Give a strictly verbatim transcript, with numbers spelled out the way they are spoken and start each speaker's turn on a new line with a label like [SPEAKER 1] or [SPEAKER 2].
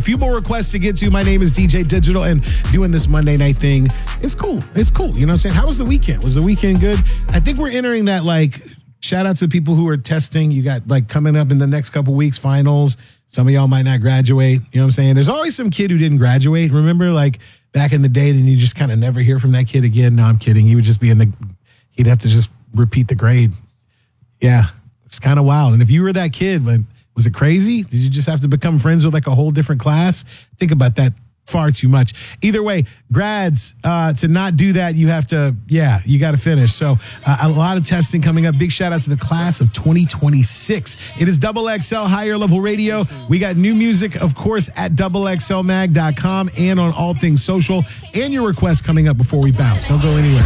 [SPEAKER 1] few more requests to get to. My name is D J Digital, and doing this Monday night thing, it's cool. It's cool. You know what I'm saying? How was the weekend? Was the weekend good? I think we're entering that, like, shout out to people who are testing. You got, like, coming up in the next couple weeks, finals. Some of y'all might not graduate. You know what I'm saying? There's always some kid who didn't graduate. Remember, like, back in the day, then you just kind of never hear from that kid again. No, I'm kidding. He would just be in the, he'd have to just repeat the grade. Yeah, it's kind of wild. And if you were that kid, but was it crazy? Did you just have to become friends with like a whole different class? Think about that far too much. Either way, grads, uh, to not do that, you have to, yeah, you got to finish. So uh, a lot of testing coming up. Big shout out to the class of twenty twenty-six. It is Double X L Higher Level Radio. We got new music, of course, at double x l mag dot com and on all things social. And your requests coming up before we bounce. Don't go anywhere.